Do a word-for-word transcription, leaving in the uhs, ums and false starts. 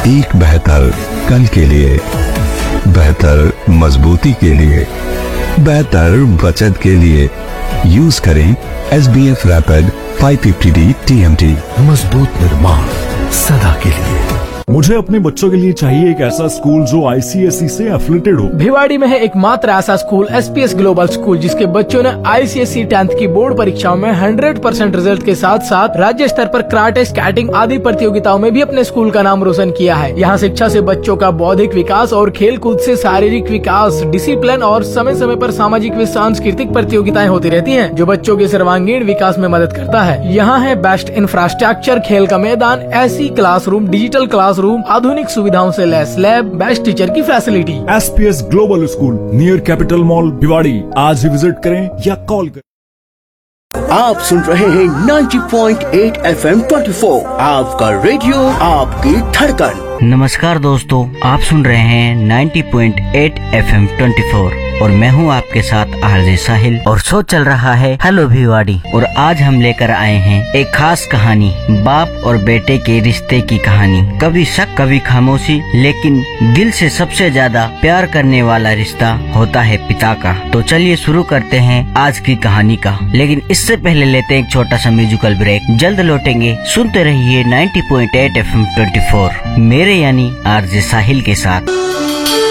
एक बेहतर कल के लिए, बेहतर मजबूती के लिए, बेहतर बचत के लिए यूज करें S B F rapid five fifty D T M T. मजबूत निर्माण सदा के लिए। मुझे अपने बच्चों के लिए चाहिए एक ऐसा स्कूल जो आई सी एस ई से एफिलेटेड हो। भिवाड़ी में है एकमात्र ऐसा school S P S global school, जिसके बच्चों ने आई सी एस ई टेंथ की बोर्ड परीक्षाओं में हंड्रेड परसेंट रिजल्ट के साथ साथ राज्य स्तर पर कराटे, स्केटिंग आदि प्रतियोगिताओं में भी अपने स्कूल का नाम रोशन किया है। यहाँ शिक्षा से बच्चों का बौद्धिक विकास और खेल कूद से शारीरिक विकास, डिसिप्लिन और समय समय पर सामाजिक व सांस्कृतिक प्रतियोगिताएं होती रहती है, जो बच्चों के सर्वांगीण विकास में मदद करता है। यहाँ है बेस्ट इंफ्रास्ट्रक्चर, खेल का मैदान, ऐसी क्लासरूम, डिजिटल क्लास रूम, आधुनिक सुविधाओं से लैस लैब, बेस्ट टीचर की facility. S P S global school near capital mall Bhiwadi. आज ही विजिट करें या कॉल करें। आप सुन रहे हैं ninety point eight F M चौबीस, आपका रेडियो, आपकी धड़कन। नमस्कार दोस्तों, आप सुन रहे हैं ninety point eight F M चौबीस और मैं हूं आपके साथ आरजे साहिल और शो चल रहा है हेलो भिवाड़ी। और आज हम लेकर आए हैं एक खास कहानी, बाप और बेटे के रिश्ते की कहानी। कभी शक कभी खामोशी, लेकिन दिल से सबसे ज्यादा प्यार करने वाला रिश्ता होता है पिता का। तो चलिए शुरू करते हैं आज की कहानी का, लेकिन इससे पहले लेते हैं एक छोटा सा म्यूजिकल ब्रेक। जल्द लौटेंगे, सुनते रहिए ninety point eight F M चौबीस मेरे यानी आरजे साहिल के साथ।